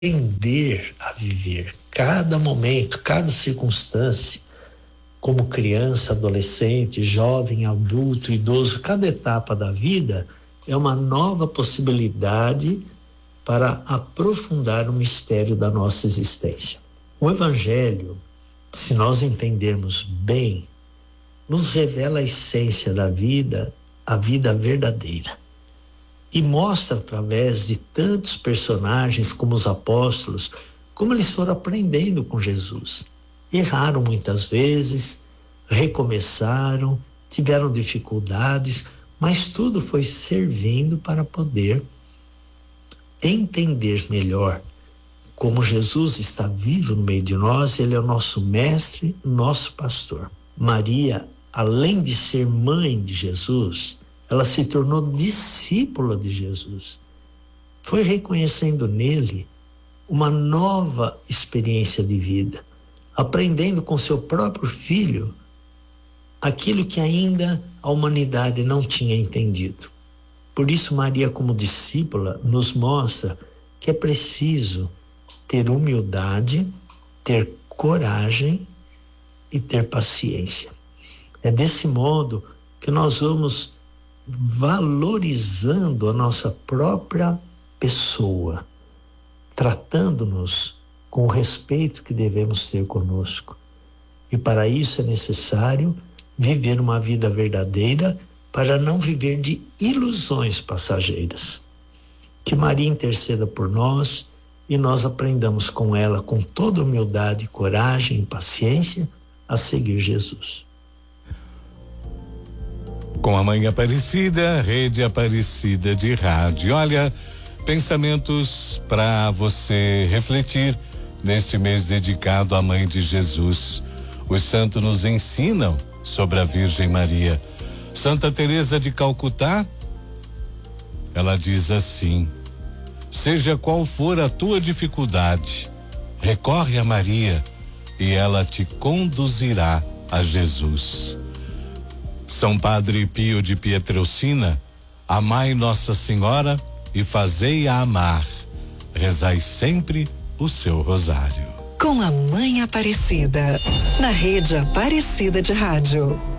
aprender a viver cada momento, cada circunstância, como criança, adolescente, jovem, adulto, idoso, cada etapa da vida é uma nova possibilidade para aprofundar o mistério da nossa existência. O Evangelho, se nós entendermos bem, nos revela a essência da vida, a vida verdadeira. E mostra através de tantos personagens como os apóstolos, como eles foram aprendendo com Jesus. Erraram muitas vezes, recomeçaram, tiveram dificuldades, mas tudo foi servindo para poder entender melhor como Jesus está vivo no meio de nós. Ele é o nosso mestre, nosso pastor. Maria, além de ser mãe de Jesus, ela se tornou discípula de Jesus. Foi reconhecendo nele uma nova experiência de vida, aprendendo com seu próprio filho aquilo que ainda a humanidade não tinha entendido. Por isso, Maria, como discípula, nos mostra que é preciso ter humildade, ter coragem e ter paciência. É desse modo que nós vamos valorizando a nossa própria pessoa, tratando-nos com o respeito que devemos ter conosco. E para isso é necessário viver uma vida verdadeira, para não viver de ilusões passageiras. Que Maria interceda por nós e nós aprendamos com ela, com toda humildade, coragem e paciência, a seguir Jesus. Com a Mãe Aparecida, Rede Aparecida de Rádio. Olha, pensamentos para você refletir neste mês dedicado à Mãe de Jesus. Os santos nos ensinam sobre a Virgem Maria. Santa Teresa de Calcutá, ela diz assim: seja qual for a tua dificuldade, recorre a Maria e ela te conduzirá a Jesus. São Padre Pio de Pietrelcina, amai Nossa Senhora e fazei-a amar. Rezai sempre o seu rosário. Com a Mãe Aparecida, na Rede Aparecida de Rádio.